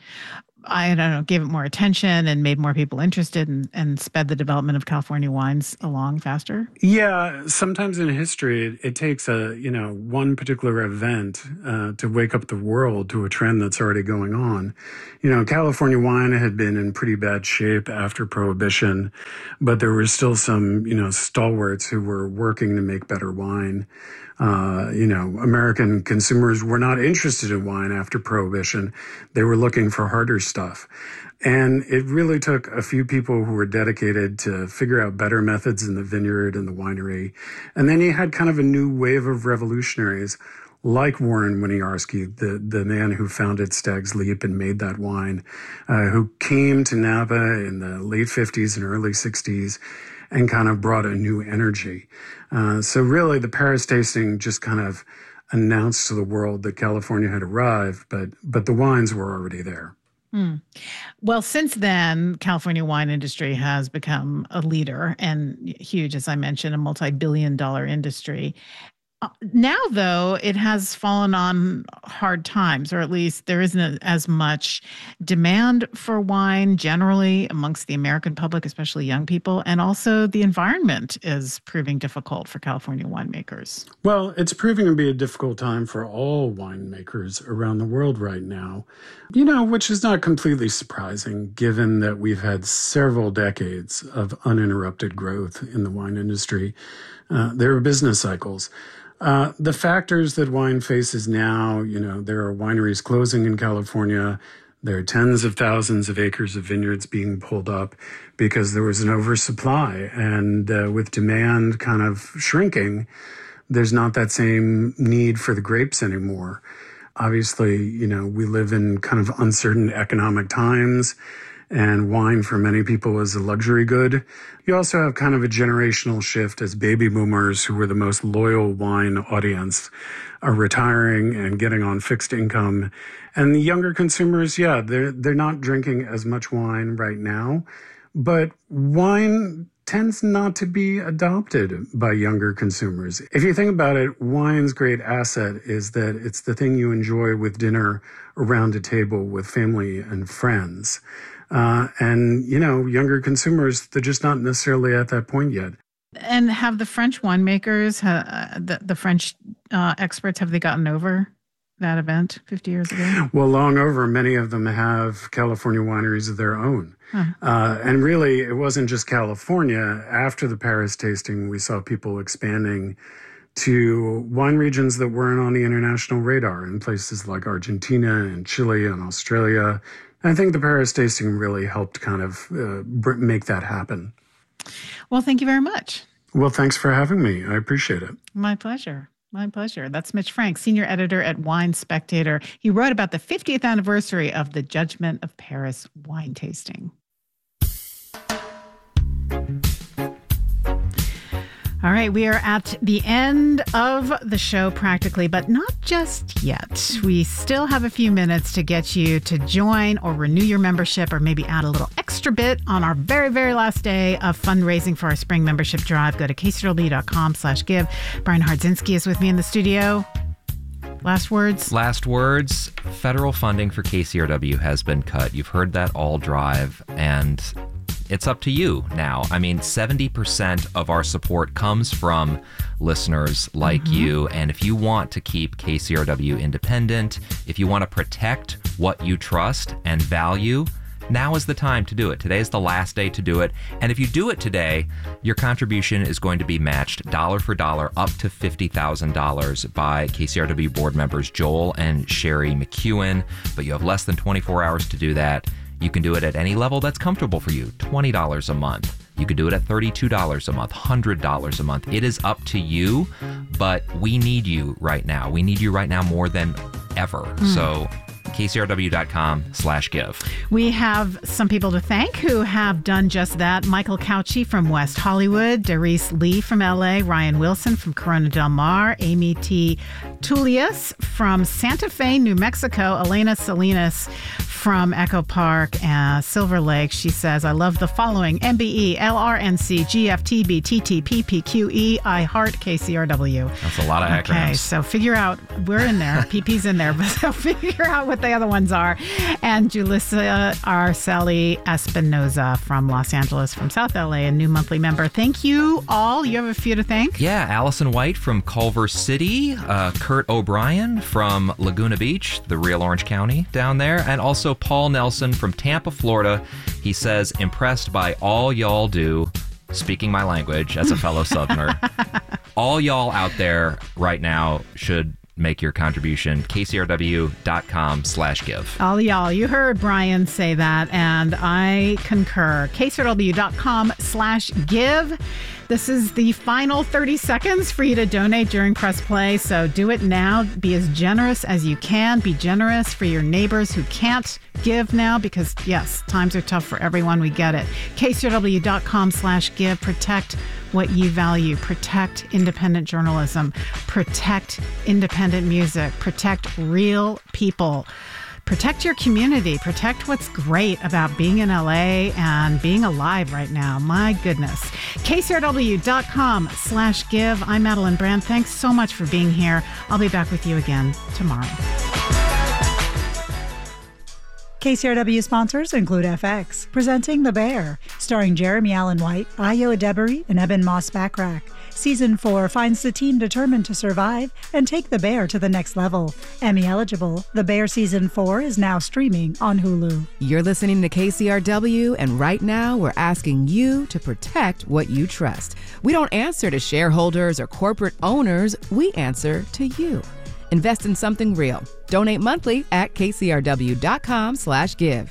I don't know, gave it more attention and made more people interested and, and sped the development of California wines along faster? Yeah, sometimes in history, it, it takes a, you know, one particular event uh, to wake up the world to a trend that's already going on. You know, California wine had been in pretty bad shape after Prohibition, but there were still some, you know, stalwarts who were working to make better wine. Uh, you know, American consumers were not interested in wine after Prohibition. They were looking for harder stuff. And it really took a few people who were dedicated to figure out better methods in the vineyard and the winery. And then you had kind of a new wave of revolutionaries like Warren Winiarski, the, the man who founded Stag's Leap and made that wine, uh, who came to Napa in the late fifties and early sixties and kind of brought a new energy. Uh, so really, the Paris tasting just kind of announced to the world that California had arrived, but but the wines were already there. Hmm. Well, since then, California wine industry has become a leader and huge, as I mentioned, a multi-billion dollar industry. Uh, now, though, it has fallen on hard times, or at least there isn't as much demand for wine generally amongst the American public, especially young people. And also the environment is proving difficult for California winemakers. Well, it's proving to be a difficult time for all winemakers around the world right now, you know, which is not completely surprising given that we've had several decades of uninterrupted growth in the wine industry. Uh, there are business cycles. Uh, the factors that wine faces now, you know, there are wineries closing in California. There are tens of thousands of acres of vineyards being pulled up because there was an oversupply. And uh, with demand kind of shrinking, there's not that same need for the grapes anymore. Obviously, you know, we live in kind of uncertain economic times, and wine for many people is a luxury good. You also have kind of a generational shift as baby boomers, who were the most loyal wine audience, are retiring and getting on fixed income. And the younger consumers, yeah, they're, they're not drinking as much wine right now, but wine tends not to be adopted by younger consumers. If you think about it, wine's great asset is that it's the thing you enjoy with dinner around a table with family and friends. Uh, and, you know, younger consumers, they're just not necessarily at that point yet. And have the French winemakers, uh, the, the French uh, experts, have they gotten over that event fifty years ago? Well, long over. Many of them have California wineries of their own. Huh. Uh, and really, it wasn't just California. After the Paris tasting, we saw people expanding to wine regions that weren't on the international radar in places like Argentina and Chile and Australia. I think the Paris tasting really helped kind of uh, make that happen. Well, thank you very much. Well, thanks for having me. I appreciate it. My pleasure. My pleasure. That's Mitch Frank, senior editor at Wine Spectator. He wrote about the fiftieth anniversary of the Judgment of Paris wine tasting. All right, we are at the end of the show practically, but not just yet. We still have a few minutes to get you to join or renew your membership, or maybe add a little extra bit on our very, very last day of fundraising for our spring membership drive. Go to k c r w dot com slash give. Brian Hardzinski is with me in the studio. Last words? Last words. Federal funding for K C R W has been cut. You've heard that all drive, and it's up to you now. I mean, seventy percent of our support comes from listeners like mm-hmm. you. And if you want to keep K C R W independent, if you want to protect what you trust and value, now is the time to do it. Today is the last day to do it. And if you do it today, your contribution is going to be matched dollar for dollar up to fifty thousand dollars by K C R W board members Joel and Sherry McEwen. But you have less than twenty-four hours to do that. You can do it at any level that's comfortable for you. twenty dollars a month. You could do it at thirty-two dollars a month, one hundred dollars a month. It is up to you, but we need you right now. We need you right now more than ever. Mm. So K C R W dot com slash give. We have some people to thank who have done just that. Michael Cauchi from West Hollywood, Darice Lee from L A, Ryan Wilson from Corona Del Mar, Amy T. Tullius from Santa Fe, New Mexico, Elena Salinas from Echo Park, uh, Silver Lake. She says, I love the following: M B E, L R N C, G F T B, T T P, P Q E, I Heart, K C R W. That's a lot of acronyms. Okay, so figure out, we're in there, P P's in there, but so figure out what the other ones are. And Julissa Arceli Espinoza from Los Angeles, from South L A, a new monthly member. Thank you all. You have a few to thank? Yeah, Allison White from Culver City, uh, Kurt O'Brien from Laguna Beach, the real Orange County down there, and also Paul Nelson from Tampa, Florida. He says, impressed by all y'all do, speaking my language as a fellow Southerner. All y'all out there right now should make your contribution. K C R W dot com slash give. All y'all, you heard Brian say that, and I concur. K C R W dot com slash give. This is the final thirty seconds for you to donate during Press Play, so do it now. Be as generous as you can. Be generous for your neighbors who can't give now, because, yes, times are tough for everyone. We get it. K C R W dot com slash give. Protect what you value. Protect independent journalism. Protect independent music. Protect real people. Protect your community. Protect what's great about being in L A and being alive right now. My goodness. K C R W dot com slash give. I'm Madeline Brand. Thanks so much for being here. I'll be back with you again tomorrow. K C R W sponsors include F X, presenting The Bear, starring Jeremy Allen White, Ayo Edebiri, and Eben Moss-Backrack. Season four finds the team determined to survive and take The Bear to the next level. Emmy eligible, The Bear Season four is now streaming on Hulu. You're listening to K C R W, and right now we're asking you to protect what you trust. We don't answer to shareholders or corporate owners. We answer to you. Invest in something real. Donate monthly at K C R W dot com slash give.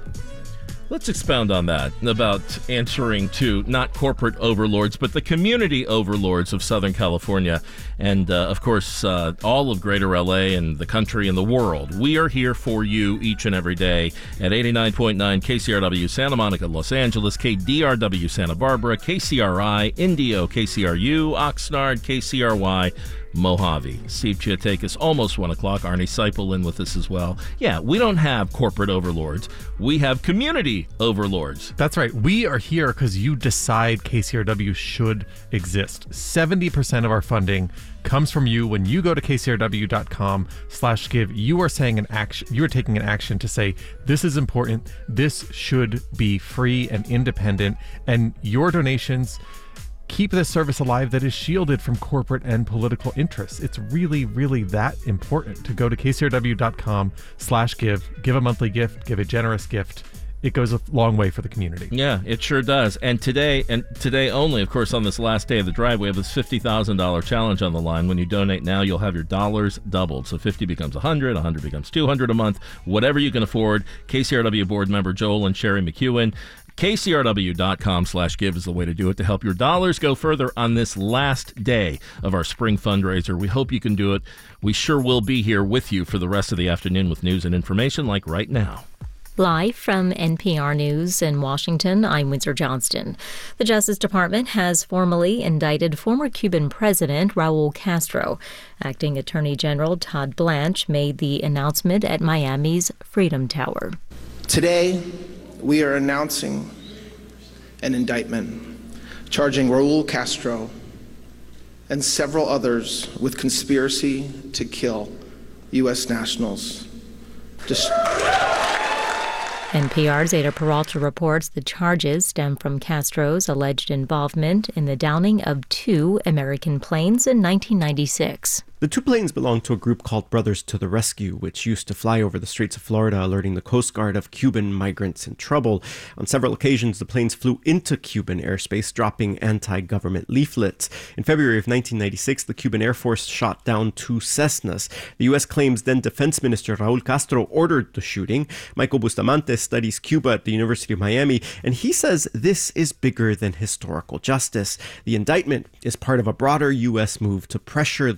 Let's expound on that, about answering to not corporate overlords, but the community overlords of Southern California and, uh, of course, uh, all of Greater L A and the country and the world. We are here for you each and every day at eighty-nine point nine K C R W Santa Monica, Los Angeles, K D R W Santa Barbara, K C R I, Indio, K C R U, Oxnard, K C R Y, Mojave. Steve Chiatakis, almost one o'clock. Arnie Seipel in with us as well. Yeah, we don't have corporate overlords. We have community overlords. That's right. We are here because you decide K C R W should exist. seventy percent of our funding comes from you. When you go to K C R W dot com slash give, you are saying an action, you are taking an action to say, this is important, this should be free and independent, and your donations keep this service alive that is shielded from corporate and political interests. It's really, really that important to go to K C R W dot com slash give, give a monthly gift, give a generous gift. It goes a long way for the community. Yeah, it sure does. And today, and today only, of course, on this last day of the drive, we have this fifty thousand dollars challenge on the line. When you donate now, you'll have your dollars doubled. So fifty becomes one hundred, one hundred becomes two hundred a month, whatever you can afford. K C R W board member Joel and Sherry McEwen. K C R W dot com slash give is the way to do it to help your dollars go further on this last day of our spring fundraiser. We hope you can do it. We sure will be here with you for the rest of the afternoon with news and information like right now. Live from N P R News in Washington, I'm Windsor Johnston. The Justice Department has formally indicted former Cuban President Raul Castro. Acting Attorney General Todd Blanche made the announcement at Miami's Freedom Tower. Today, we are announcing an indictment charging Raul Castro and several others with conspiracy to kill U S nationals. Just N P R's Ada Peralta reports the charges stem from Castro's alleged involvement in the downing of two American planes in nineteen ninety-six. The two planes belonged to a group called Brothers to the Rescue, which used to fly over the Straits of Florida, alerting the Coast Guard of Cuban migrants in trouble. On several occasions, the planes flew into Cuban airspace, dropping anti-government leaflets. In February of nineteen ninety-six, the Cuban Air Force shot down two Cessnas. The U S claims then Defense Minister Raul Castro ordered the shooting. Michael Bustamante studies Cuba at the University of Miami, and he says this is bigger than historical justice. The indictment is part of a broader U S move to pressure the Cuban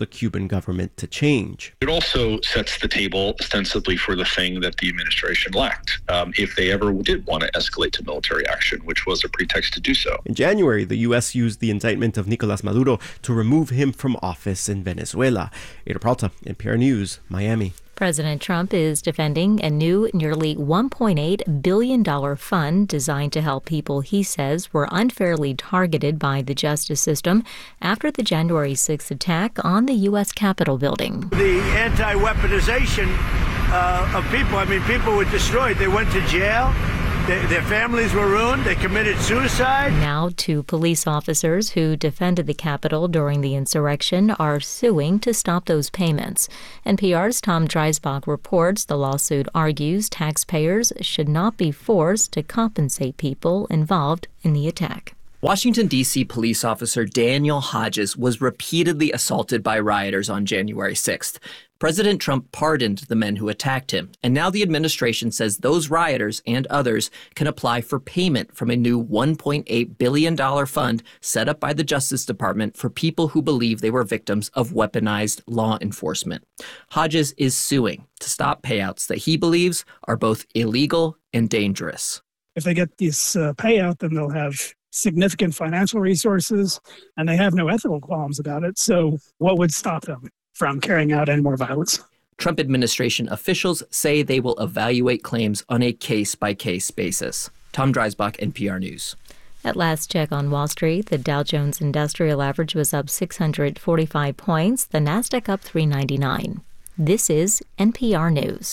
government to change. It also sets the table ostensibly for the thing that the administration lacked, um, if they ever did want to escalate to military action, which was a pretext to do so. In January, the U S used the indictment of Nicolas Maduro to remove him from office in Venezuela. Ada Peralta, N P R News, Miami. President Trump is defending a new nearly one point eight billion dollars fund designed to help people he says were unfairly targeted by the justice system after the January sixth attack on the U S Capitol building. The anti-weaponization uh, of people, I mean, people were destroyed. They went to jail. They, their families were ruined. They committed suicide. Now, two police officers who defended the Capitol during the insurrection are suing to stop those payments. N P R's Tom Dreisbach reports the lawsuit argues taxpayers should not be forced to compensate people involved in the attack. Washington, D C police officer Daniel Hodges was repeatedly assaulted by rioters on January sixth. President Trump pardoned the men who attacked him, and now the administration says those rioters and others can apply for payment from a new one point eight billion dollars fund set up by the Justice Department for people who believe they were victims of weaponized law enforcement. Hodges is suing to stop payouts that he believes are both illegal and dangerous. If they get this uh, payout, then they'll have significant financial resources, and they have no ethical qualms about it. So what would stop them from carrying out any more violence? Trump administration officials say they will evaluate claims on a case-by-case basis. Tom Dreisbach, N P R News. At last check on Wall Street, the Dow Jones Industrial Average was up six hundred forty-five points, the Nasdaq up three ninety-nine. This is N P R News.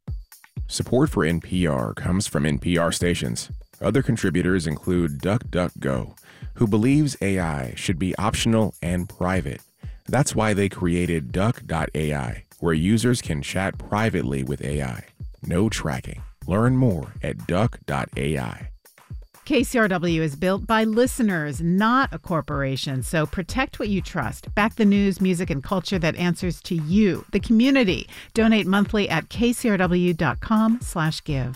Support for N P R comes from N P R stations. Other contributors include DuckDuckGo, who believes A I should be optional and private. That's why they created Duck dot A I, where users can chat privately with A I. No tracking. Learn more at Duck dot A I. K C R W is built by listeners, not a corporation. So protect what you trust. Back the news, music, and culture that answers to you, the community. Donate monthly at K C R W dot com slash give.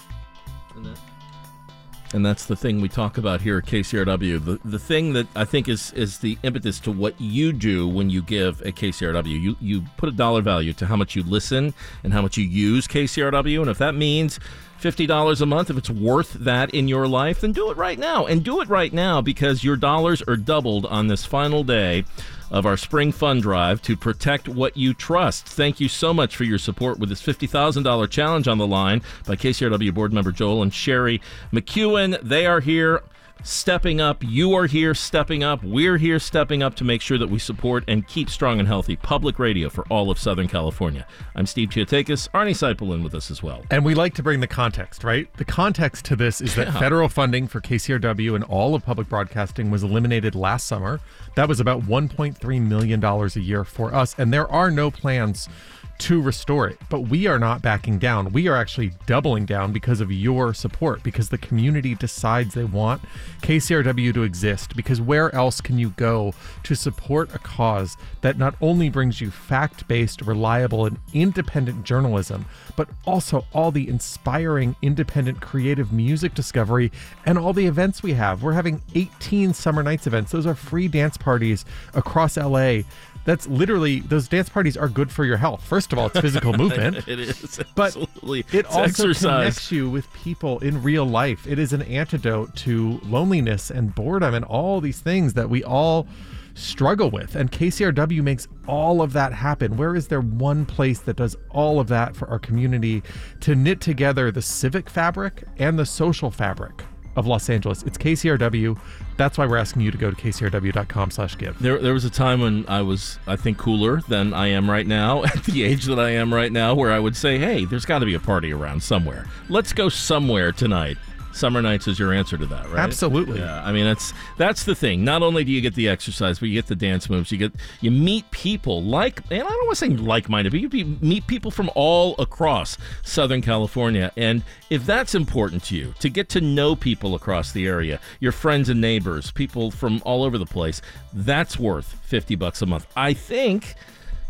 And that's the thing we talk about here at K C R W. The the thing that I think is is the impetus to what you do when you give at K C R W. You you put a dollar value to how much you listen and how much you use K C R W. And if that means fifty dollars a month, if it's worth that in your life, then do it right now. And do it right now because your dollars are doubled on this final day of our spring fund drive to protect what you trust. Thank you so much for your support with this fifty thousand dollars challenge on the line by K C R W board member Joel and Sherry McEwen. They are here stepping up. You are here stepping up. We're here stepping up to make sure that we support and keep strong and healthy public radio for all of Southern California. I'm Steve Chiotakis. Arnie Seipel in with us as well. And we like to bring the context, right? The context to this is that yeah. federal funding for K C R W and all of public broadcasting was eliminated last summer. That was about one point three million dollars a year for us. And there are no plans to restore it. But we are not backing down. We are actually doubling down because of your support, because the community decides they want K C R W to exist, because where else can you go to support a cause that not only brings you fact-based, reliable, and independent journalism, but also all the inspiring, independent, creative music discovery and all the events we have. We're having eighteen Summer Nights events. Those are free dance parties across L A. That's literally, those dance parties are good for your health. First of all, it's physical movement. It is, but absolutely. It It's also exercise. connects you with people in real life. It is an antidote to loneliness and boredom and all these things that we all struggle with. And K C R W makes all of that happen. Where is there one place that does all of that for our community to knit together the civic fabric and the social fabric of Los Angeles? It's K C R W. That's why we're asking you to go to K C R W dot com slash give. There, there was a time when I was, I think, cooler than I am right now, at the age that I am right now, where I would say, hey, there's got to be a party around somewhere. Let's go somewhere tonight. Summer Nights is your answer to that, right? Absolutely. Yeah, I mean, that's that's the thing. Not only do you get the exercise, but you get the dance moves. You get you meet people like, and I don't want to say like-minded, but you be, meet people from all across Southern California. And if that's important to you, to get to know people across the area, your friends and neighbors, people from all over the place, that's worth fifty bucks a month. I think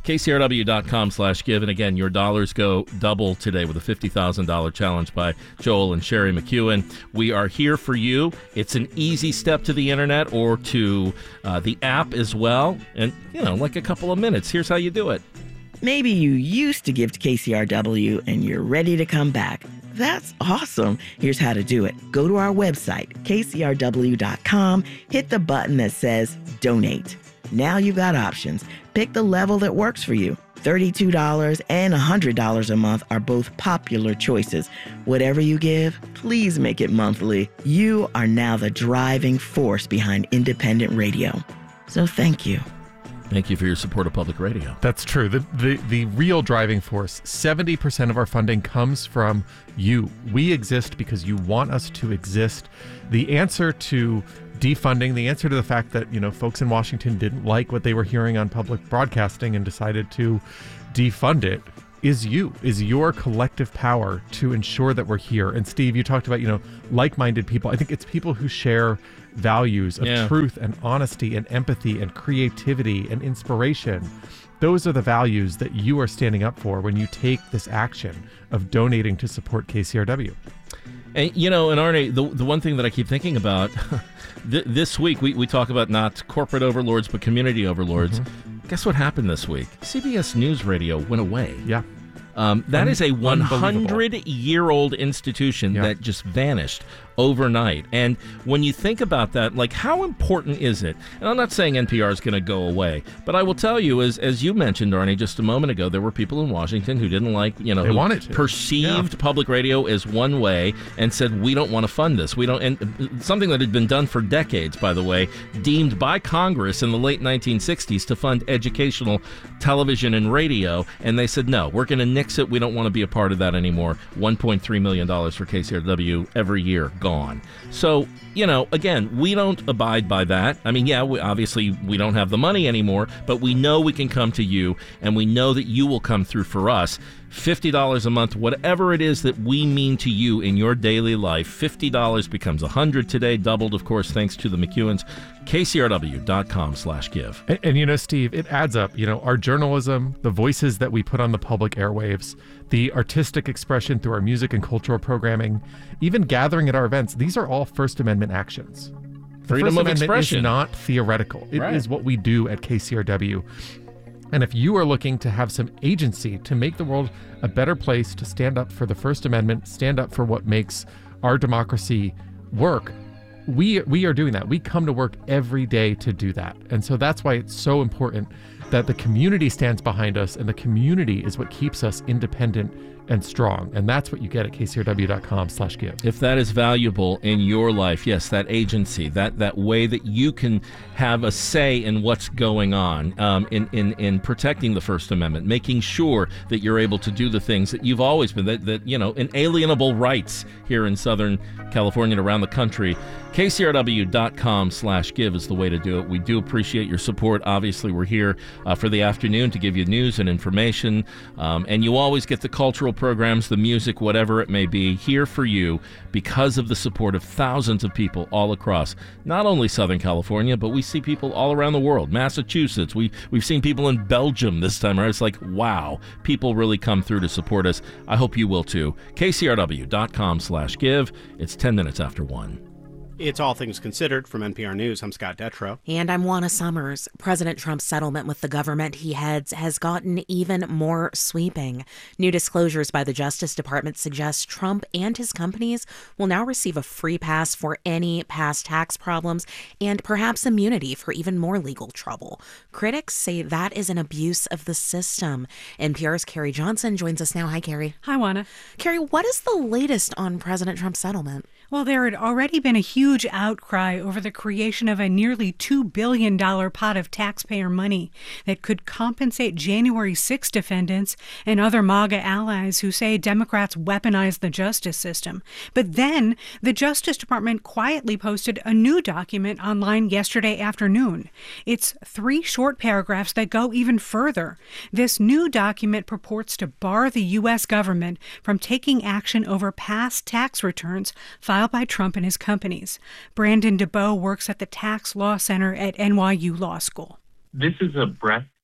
kcrw.com slash give. And again, your dollars go double today with a fifty thousand dollars challenge by Joel and Sherry McEwen. We are here for you. It's an easy step to the internet or to uh, the app as well. And, you know, like a couple of minutes. Here's how you do it. Maybe you used to give to K C R W and you're ready to come back. That's awesome. Here's how to do it. Go to our website, k c r w dot com, hit the button that says donate. Now you've got options. Pick the level that works for you. thirty-two dollars and one hundred dollars a month are both popular choices. Whatever you give, please make it monthly. You are now the driving force behind independent radio. So thank you. Thank you for your support of public radio. That's true. The, the the real driving force, seventy percent of our funding comes from you. We exist because you want us to exist. The answer to defunding, the answer to the fact that, you know, folks in Washington didn't like what they were hearing on public broadcasting and decided to defund it is you, is your collective power to ensure that we're here. And Steve, you talked about, you know, like-minded people. I think it's people who share values of Yeah. truth and honesty and empathy and creativity and inspiration. Those are the values that you are standing up for when you take this action of donating to support K C R W. And, you know, and Arnie, the, the one thing that I keep thinking about, th- this week we, we talk about not corporate overlords, but community overlords. Mm-hmm. Guess what happened this week? C B S News Radio went away. Yeah. Um, that Un- is a one hundred year old institution Yeah. that just vanished overnight. And when you think about that, like, how important is it? And I'm not saying N P R is going to go away, but I will tell you, as as you mentioned, Arnie, just a moment ago, there were people in Washington who didn't like, you know, They who wanted to. perceived public radio as one way and said, we don't want to fund this. We don't, and something that had been done for decades, by the way, deemed by Congress in the late nineteen sixties to fund educational television and radio. And they said, no, we're going to nix it. We don't want to be a part of that anymore. one point three million dollars for K C R W every year gone. So, you know, again, we don't abide by that. I mean, yeah, we, obviously we don't have the money anymore, but we know we can come to you, and we know that you will come through for us. fifty dollars a month, whatever it is that we mean to you in your daily life, fifty dollars becomes one hundred dollars today, doubled, of course, thanks to the McEwens. k c r w dot com slash give. And, and, you know, Steve, it adds up. You know, our journalism, the voices that we put on the public airwaves, the artistic expression through our music and cultural programming, even gathering at our events, these are all First Amendment actions. The Freedom First of Amendment expression. is not theoretical. It Right. is what we do at K C R W. And if you are looking to have some agency to make the world a better place, to stand up for the First Amendment, stand up for what makes our democracy work, we we are doing that. We come to work every day to do that. And so that's why it's so important that the community stands behind us, and the community is what keeps us independent and strong. And that's what you get at k c r w dot com slash give. If that is valuable in your life, yes, that agency, that that way that you can have a say in what's going on, um, in, in, in protecting the First Amendment, making sure that you're able to do the things that you've always been, that, that you know, inalienable rights here in Southern California and around the country. k c r w dot com slash give is the way to do it. We do appreciate your support. Obviously, we're here uh, for the afternoon to give you news and information, um, and you always get the cultural programs, the music, whatever it may be, here for you because of the support of thousands of people all across not only Southern California, but we see people all around the world. Massachusetts, we, we've seen people in Belgium this time around. It's like, wow, people really come through to support us. I hope you will too. k c r w dot com slash give. It's ten minutes after one. It's All Things Considered from N P R News. I'm Scott Detrow. And I'm Juana Summers. President Trump's settlement with the government he heads has gotten even more sweeping. New disclosures by the Justice Department suggest Trump and his companies will now receive a free pass for any past tax problems and perhaps immunity for even more legal trouble. Critics say that is an abuse of the system. N P R's Carrie Johnson joins us now. Hi, Carrie. Hi, Juana. Carrie, what is the latest on President Trump's settlement? Well, there had already been a huge outcry over the creation of a nearly two billion dollars pot of taxpayer money that could compensate January sixth defendants and other MAGA allies who say Democrats weaponized the justice system. But then the Justice Department quietly posted a new document online yesterday afternoon. It's three short paragraphs that go even further. This new document purports to bar the U S government from taking action over past tax returns filed by Trump and his companies. Brandon DeBoe works at the Tax Law Center at N Y U Law School. This is a breathtaking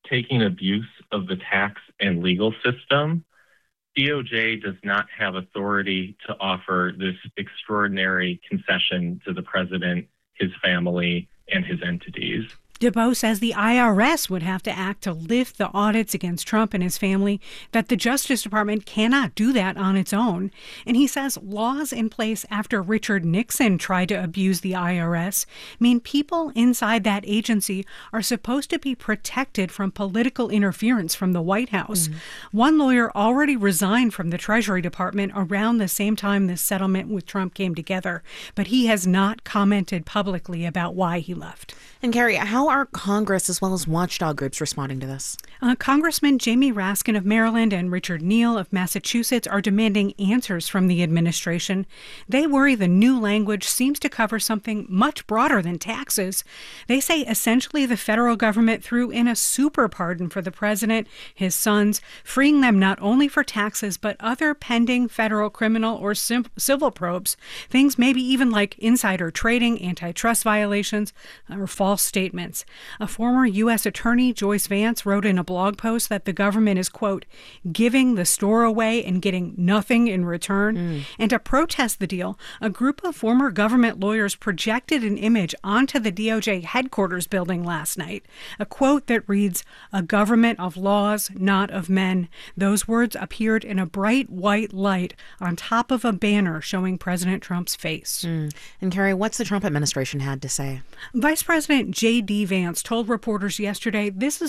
taking abuse of the tax and legal system, D O J does not have authority to offer this extraordinary concession to the president, his family, and his entities. DeBow says the I R S would have to act to lift the audits against Trump and his family, that the Justice Department cannot do that on its own. And he says laws in place after Richard Nixon tried to abuse the I R S mean people inside that agency are supposed to be protected from political interference from the White House. Mm. One lawyer already resigned from the Treasury Department around the same time this settlement with Trump came together, but he has not commented publicly about why he left. And Carrie, how are Congress as well as watchdog groups responding to this? Uh, Congressman Jamie Raskin of Maryland and Richard Neal of Massachusetts are demanding answers from the administration. They worry the new language seems to cover something much broader than taxes. They say essentially the federal government threw in a super pardon for the president, his sons, freeing them not only for taxes but other pending federal criminal or sim- civil probes, things maybe even like insider trading, antitrust violations, or false statements. A former U S attorney, Joyce Vance, wrote in a blog post that the government is, quote, giving the store away and getting nothing in return. Mm. And to protest the deal, a group of former government lawyers projected an image onto the D O J headquarters building last night, a quote that reads, "A government of laws, not of men." Those words appeared in a bright white light on top of a banner showing President Trump's face. Mm. And Carrie, what's the Trump administration had to say? Vice President J D. Vance told reporters yesterday this is